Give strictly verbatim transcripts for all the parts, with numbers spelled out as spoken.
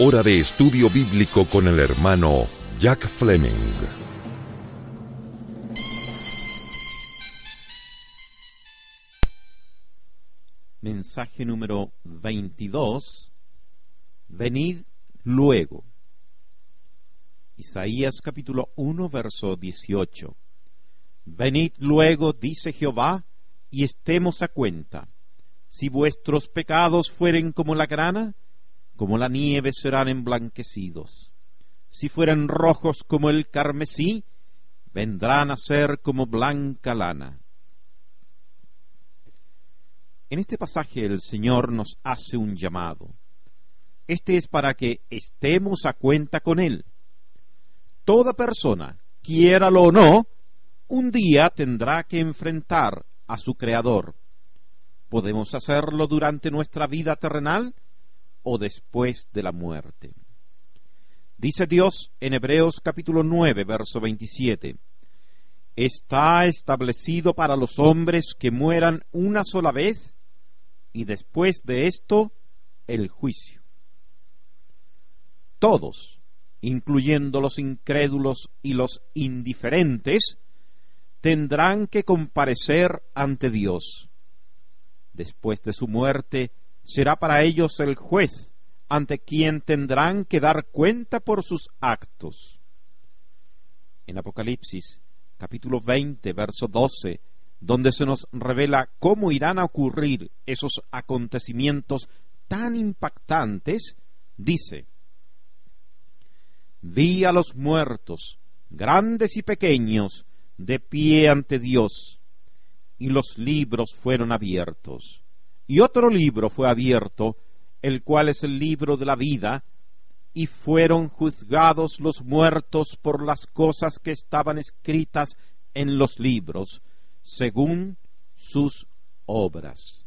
Hora de estudio bíblico con el hermano Jack Fleming. Mensaje número veintidós. Venid luego. Isaías capítulo uno, verso dieciocho. Venid luego, dice Jehová, y estemos a cuenta. Si vuestros pecados fueren como la grana, como la nieve serán emblanquecidos. Si fueren rojos como el carmesí, vendrán a ser como blanca lana. En este pasaje el Señor nos hace un llamado. Este es para que estemos a cuenta con Él. Toda persona, quiéralo o no, un día tendrá que enfrentar a su Creador. Podemos hacerlo durante nuestra vida terrenal o después de la muerte. Dice Dios en Hebreos capítulo nueve, verso veintisiete: Está establecido para los hombres que mueran una sola vez, y después de esto, el juicio. Todos, incluyendo los incrédulos y los indiferentes, tendrán que comparecer ante Dios. Después de su muerte, será para ellos el juez, ante quien tendrán que dar cuenta por sus actos. En Apocalipsis, capítulo veinte, verso doce, donde se nos revela cómo irán a ocurrir esos acontecimientos tan impactantes, dice: Vi a los muertos, grandes y pequeños, de pie ante Dios, y los libros fueron abiertos. Y otro libro fue abierto, el cual es el libro de la vida, y fueron juzgados los muertos por las cosas que estaban escritas en los libros, según sus obras.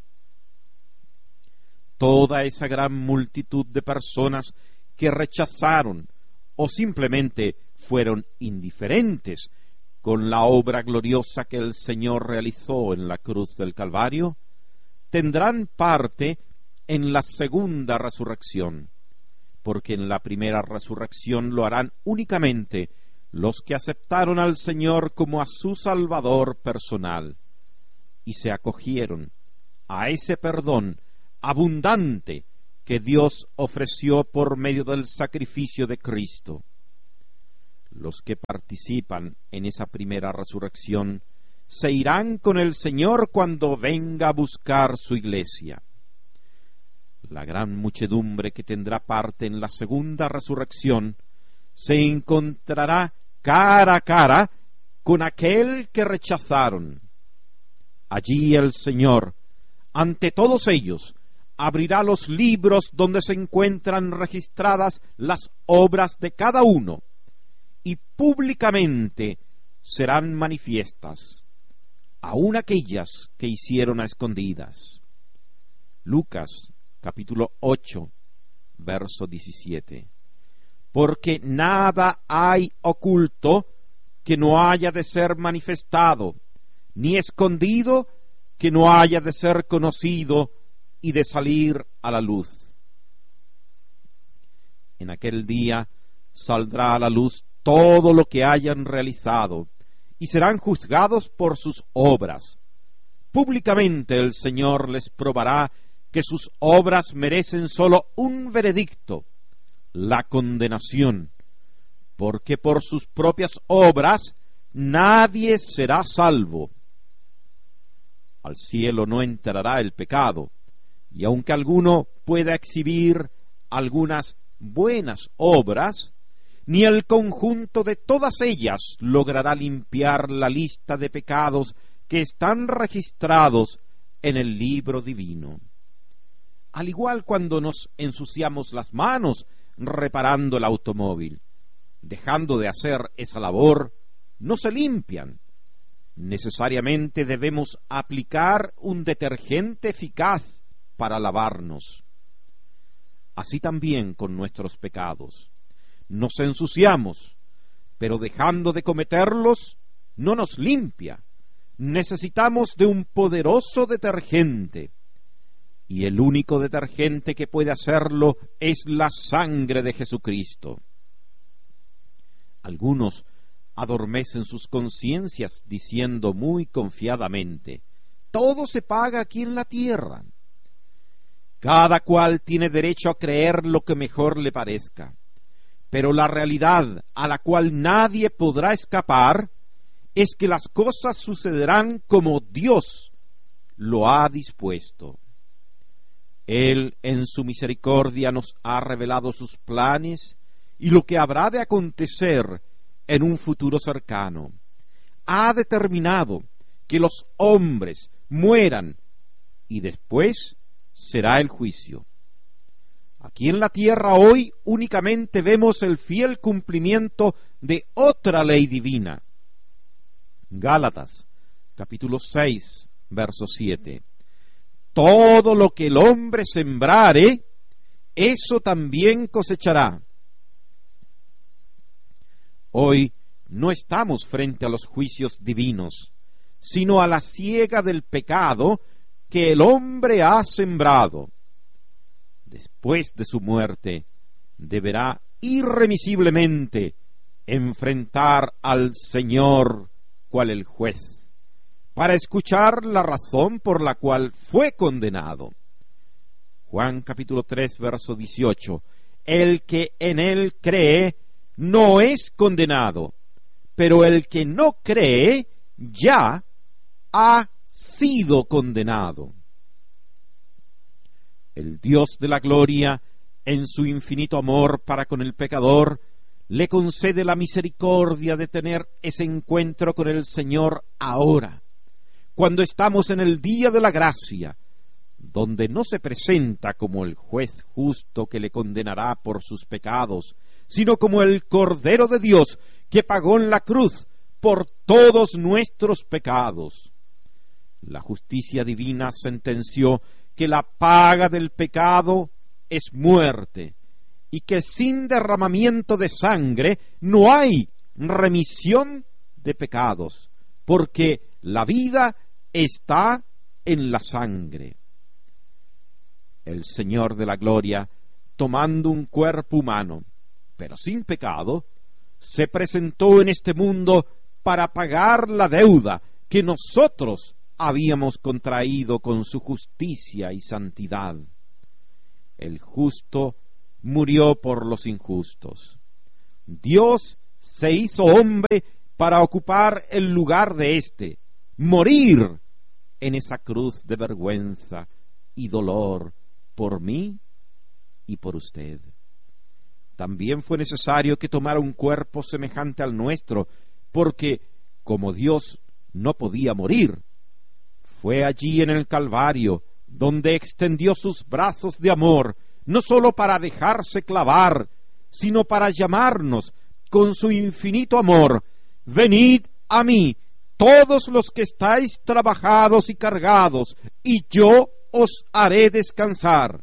Toda esa gran multitud de personas que rechazaron o simplemente fueron indiferentes con la obra gloriosa que el Señor realizó en la cruz del Calvario, tendrán parte en la segunda resurrección, porque en la primera resurrección lo harán únicamente los que aceptaron al Señor como a su Salvador personal y se acogieron a ese perdón abundante que Dios ofreció por medio del sacrificio de Cristo. Los que participan en esa primera resurrección se irán con el Señor cuando venga a buscar su iglesia. La gran muchedumbre que tendrá parte en la segunda resurrección se encontrará cara a cara con aquel que rechazaron. Allí el Señor, ante todos ellos, abrirá los libros donde se encuentran registradas las obras de cada uno, y públicamente serán manifiestas, aun aquellas que hicieron a escondidas. Lucas capítulo ocho, verso diecisiete. Porque nada hay oculto que no haya de ser manifestado, ni escondido que no haya de ser conocido y de salir a la luz. En aquel día saldrá a la luz todo lo que hayan realizado, y serán juzgados por sus obras. Públicamente el Señor les probará que sus obras merecen solo un veredicto, la condenación, porque por sus propias obras nadie será salvo. Al cielo no entrará el pecado, y aunque alguno pueda exhibir algunas buenas obras, ni el conjunto de todas ellas logrará limpiar la lista de pecados que están registrados en el libro divino. Al igual cuando nos ensuciamos las manos reparando el automóvil, dejando de hacer esa labor, no se limpian. Necesariamente debemos aplicar un detergente eficaz para lavarnos. Así también con nuestros pecados. Nos ensuciamos, pero dejando de cometerlos, no nos limpia. Necesitamos de un poderoso detergente. y el único detergente que puede hacerlo es la sangre de Jesucristo. Algunos adormecen sus conciencias diciendo muy confiadamente: todo se paga aquí en la tierra. Cada cual tiene derecho a creer lo que mejor le parezca, pero la realidad a la cual nadie podrá escapar es que las cosas sucederán como Dios lo ha dispuesto. Él en su misericordia nos ha revelado sus planes y lo que habrá de acontecer en un futuro cercano. Ha determinado que los hombres mueran y después será el juicio. Aquí en la tierra hoy únicamente vemos el fiel cumplimiento de otra ley divina. Gálatas, capítulo seis, verso siete. Todo lo que el hombre sembrare, eso también cosechará. Hoy no estamos frente a los juicios divinos, sino a la siega del pecado que el hombre ha sembrado. Después de su muerte, deberá irremisiblemente enfrentar al Señor cual el juez, para escuchar la razón por la cual fue condenado. Juan capítulo tres, verso dieciocho. El que en él cree no es condenado, pero el que no cree ya ha sido condenado. El Dios de la gloria, en su infinito amor para con el pecador, le concede la misericordia de tener ese encuentro con el Señor ahora, cuando estamos en el día de la gracia, donde no se presenta como el juez justo que le condenará por sus pecados, sino como el Cordero de Dios que pagó en la cruz por todos nuestros pecados. La justicia divina sentenció que la paga del pecado es muerte, y que sin derramamiento de sangre no hay remisión de pecados, porque la vida está en la sangre. El Señor de la gloria, tomando un cuerpo humano, pero sin pecado, se presentó en este mundo para pagar la deuda que nosotros habíamos contraído con su justicia y santidad. El justo murió por los injustos. Dios se hizo hombre para ocupar el lugar de éste, morir en esa cruz de vergüenza y dolor por mí y por usted. También fue necesario que tomara un cuerpo semejante al nuestro, porque como Dios no podía morir, fue allí en el Calvario donde extendió sus brazos de amor, no sólo para dejarse clavar, sino para llamarnos con su infinito amor: venid a mí, todos los que estáis trabajados y cargados, y yo os haré descansar.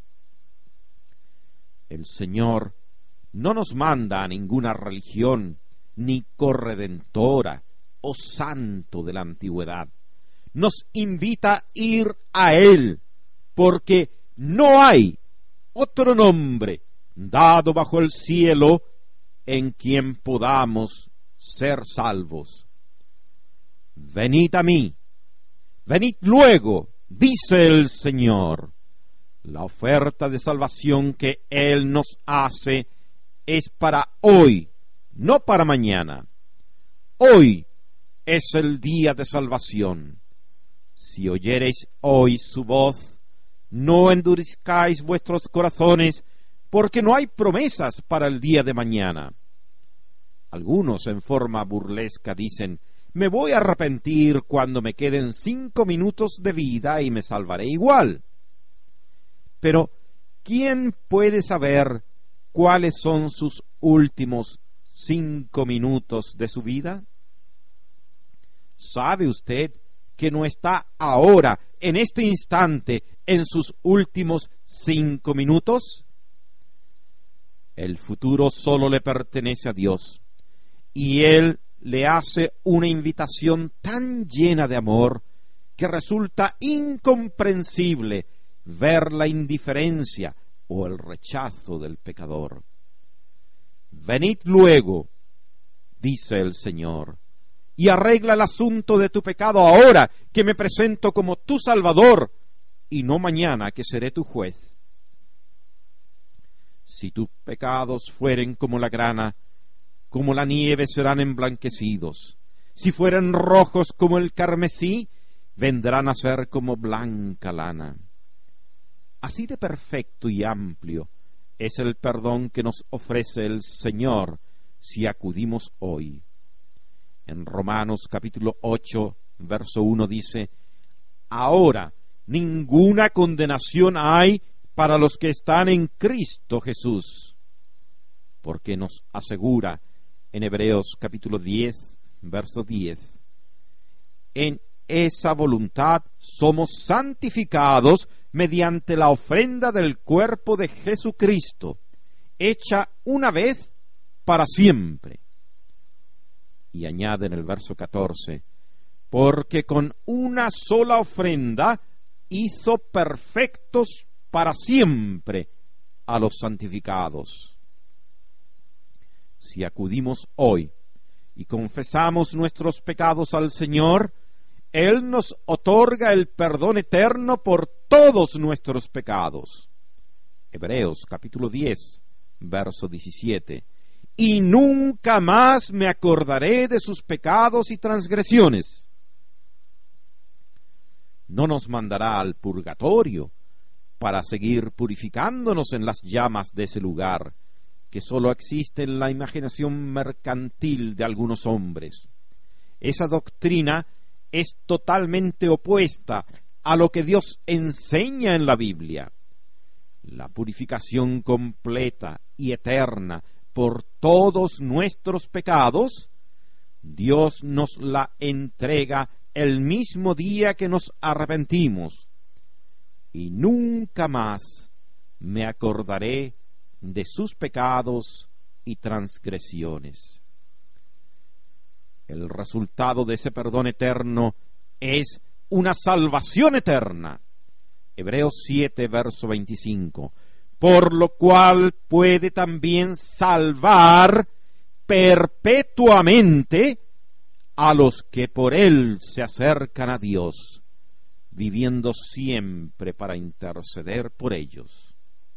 El Señor no nos manda a ninguna religión, ni corredentora o santo de la antigüedad. Nos invita a ir a Él, porque no hay otro nombre dado bajo el cielo en quien podamos ser salvos. Venid a mí, venid luego, dice el Señor. La oferta de salvación que Él nos hace es para hoy, no para mañana. Hoy es el día de salvación. Si oyereis hoy su voz, no endurezcáis vuestros corazones, porque no hay promesas para el día de mañana. Algunos en forma burlesca dicen: me voy a arrepentir cuando me queden cinco minutos de vida y me salvaré igual. Pero, ¿quién puede saber cuáles son sus últimos cinco minutos de su vida? ¿Sabe usted que no está ahora, en este instante, en sus últimos cinco minutos? El futuro solo le pertenece a Dios, y Él le hace una invitación tan llena de amor que resulta incomprensible ver la indiferencia o el rechazo del pecador. Venid luego, dice el Señor, y arregla el asunto de tu pecado ahora, que me presento como tu Salvador, y no mañana, que seré tu juez. Si tus pecados fueren como la grana, como la nieve serán emblanquecidos. Si fueren rojos como el carmesí, vendrán a ser como blanca lana. Así de perfecto y amplio es el perdón que nos ofrece el Señor si acudimos hoy. En Romanos capítulo ocho, verso uno dice: ahora ninguna condenación hay para los que están en Cristo Jesús, porque nos asegura en Hebreos capítulo diez, verso diez: en esa voluntad somos santificados mediante la ofrenda del cuerpo de Jesucristo, hecha una vez para siempre. Y añade en el verso catorce: porque con una sola ofrenda hizo perfectos para siempre a los santificados. Si acudimos hoy y confesamos nuestros pecados al Señor, Él nos otorga el perdón eterno por todos nuestros pecados. Hebreos capítulo diez, verso diecisiete: y nunca más me acordaré de sus pecados y transgresiones. No nos mandará al purgatorio para seguir purificándonos en las llamas de ese lugar, que sólo existe en la imaginación mercantil de algunos hombres. Esa doctrina es totalmente opuesta a lo que Dios enseña en la Biblia. La purificación completa y eterna por todos nuestros pecados, Dios nos la entrega el mismo día que nos arrepentimos, y nunca más me acordaré de sus pecados y transgresiones. El resultado de ese perdón eterno es una salvación eterna. Hebreos siete, verso veinticinco: por lo cual puede también salvar perpetuamente a los que por él se acercan a Dios, viviendo siempre para interceder por ellos.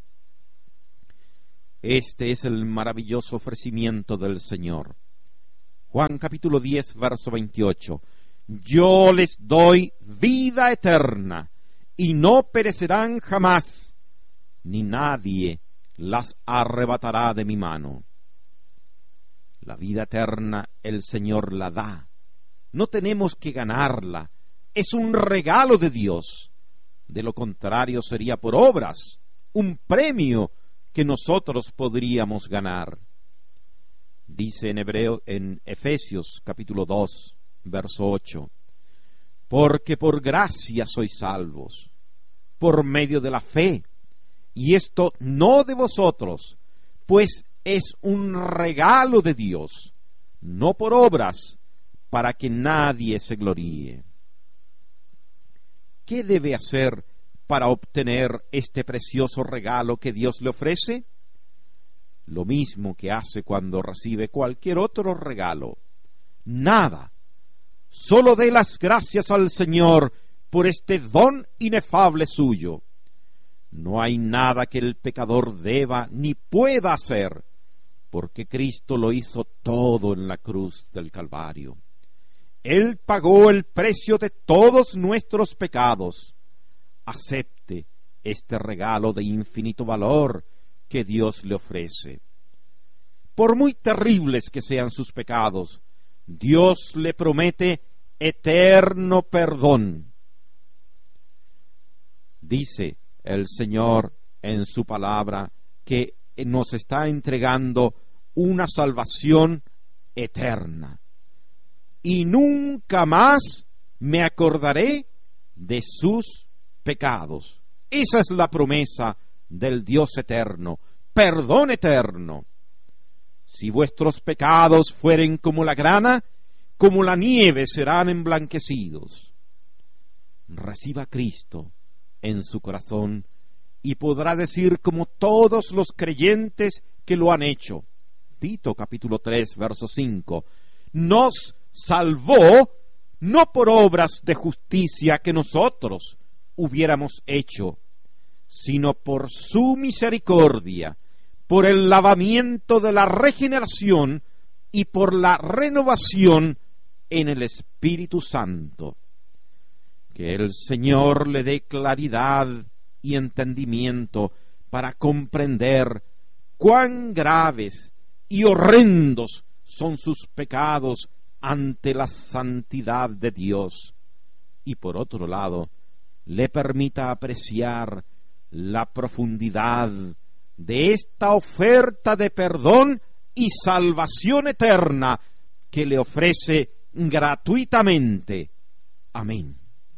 Este es el maravilloso ofrecimiento del Señor. Juan capítulo diez, verso veintiocho: yo les doy vida eterna, y no perecerán jamás, ni nadie las arrebatará de mi mano. La vida eterna el Señor la da. No tenemos que ganarla. Es un regalo de Dios. De lo contrario sería por obras, un premio que nosotros podríamos ganar. Dice en Hebreo, en Efesios capítulo dos, verso ocho: porque por gracia sois salvos, por medio de la fe, y esto no de vosotros, pues es un regalo de Dios, no por obras, para que nadie se gloríe. ¿Qué debe hacer para obtener este precioso regalo que Dios le ofrece? Lo mismo que hace cuando recibe cualquier otro regalo. Nada. Solo dé las gracias al Señor por este don inefable suyo. No hay nada que el pecador deba ni pueda hacer, porque Cristo lo hizo todo en la cruz del Calvario. Él pagó el precio de todos nuestros pecados. Acepte este regalo de infinito valor que Dios le ofrece. Por muy terribles que sean sus pecados, Dios le promete eterno perdón. Dice el Señor en su palabra que nos está entregando una salvación eterna. Y nunca más me acordaré de sus pecados. Esa es la promesa del Dios eterno, perdón eterno. Si vuestros pecados fueren como la grana, como la nieve serán emblanquecidos. Reciba a Cristo en su corazón y podrá decir como todos los creyentes que lo han hecho. Tito capítulo tres, verso cinco. Nos salvó no por obras de justicia que nosotros hubiéramos hecho, sino por su misericordia, por el lavamiento de la regeneración y por la renovación en el Espíritu Santo. Que el Señor le dé claridad y entendimiento para comprender cuán graves y horrendos son sus pecados ante la santidad de Dios, y por otro lado, le permita apreciar la profundidad de esta oferta de perdón y salvación eterna que le ofrece gratuitamente. Amén.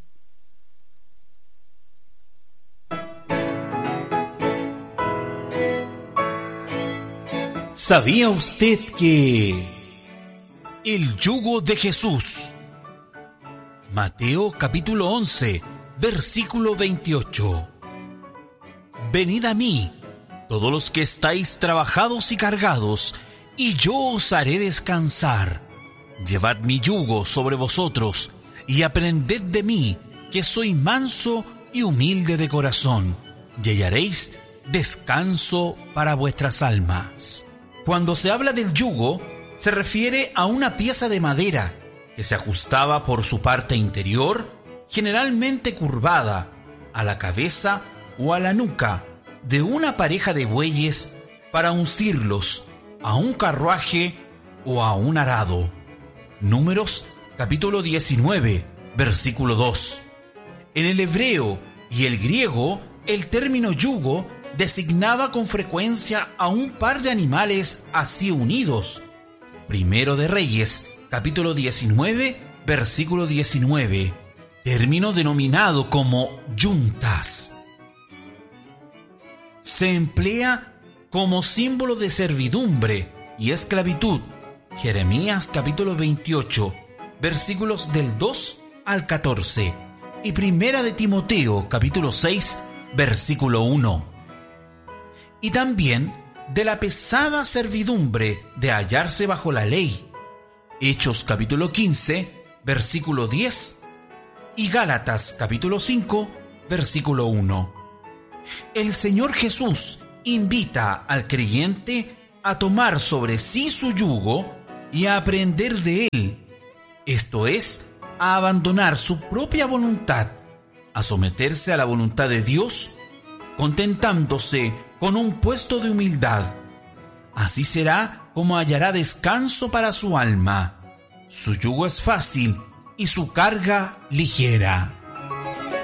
¿Sabía usted que el yugo de Jesús? Mateo capítulo once, versículo veintiocho. Venid a mí, todos los que estáis trabajados y cargados, y yo os haré descansar. Llevad mi yugo sobre vosotros, y aprended de mí, que soy manso y humilde de corazón, y hallaréis descanso para vuestras almas. Cuando se habla del yugo, se refiere a una pieza de madera que se ajustaba por su parte interior, generalmente curvada, a la cabeza o a la nuca de una pareja de bueyes para uncirlos a un carruaje o a un arado. Números capítulo diecinueve, versículo dos. En el hebreo y el griego, el término yugo designaba con frecuencia a un par de animales así unidos. Primero de Reyes, capítulo diecinueve, versículo diecinueve, término denominado como yuntas. Se emplea como símbolo de servidumbre y esclavitud. Jeremías capítulo veintiocho, versículos del dos al catorce, y Primera de Timoteo capítulo seis, versículo uno. Y también de la pesada servidumbre de hallarse bajo la ley. Hechos capítulo quince, versículo diez, y Gálatas capítulo cinco, versículo uno. El Señor Jesús invita al creyente a tomar sobre sí su yugo y a aprender de él, esto es, a abandonar su propia voluntad, a someterse a la voluntad de Dios, contentándose con un puesto de humildad. Así será como hallará descanso para su alma. Su yugo es fácil y su carga ligera.